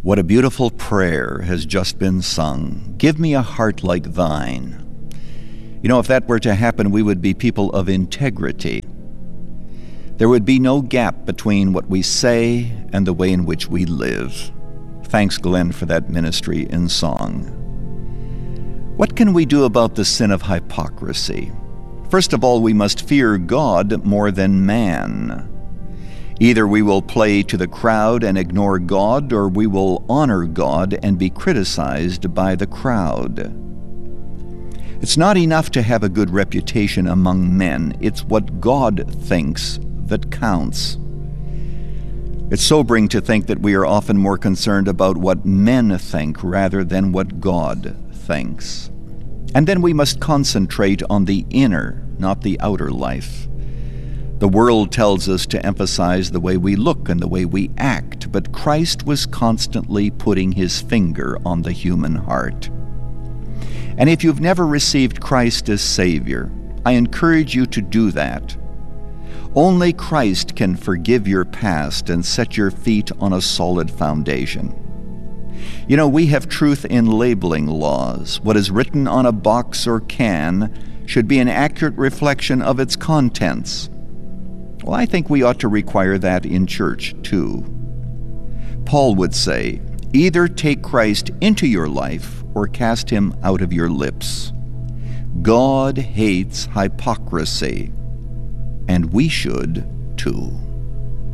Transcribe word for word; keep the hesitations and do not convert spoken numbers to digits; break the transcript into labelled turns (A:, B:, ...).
A: What a beautiful prayer has just been sung. Give me a heart like thine. You know, if that were to happen, we would be people of integrity. There would be no gap between what we say and the way in which we live. Thanks, Glenn, for that ministry in song. What can we do about the sin of hypocrisy? First of all, we must fear God more than man. Either we will play to the crowd and ignore God, or we will honor God and be criticized by the crowd. It's not enough to have a good reputation among men. It's what God thinks that counts. It's sobering to think that we are often more concerned about what men think rather than what God thinks. And then we must concentrate on the inner, not the outer life. The world tells us to emphasize the way we look and the way we act, but Christ was constantly putting his finger on the human heart. And if you've never received Christ as Savior, I encourage you to do that. Only Christ can forgive your past and set your feet on a solid foundation. You know, we have truth in labeling laws. What is written on a box or can should be an accurate reflection of its contents. Well, I think we ought to require that in church, too. Paul would say, either take Christ into your life or cast him out of your lips. God hates hypocrisy, and we should, too.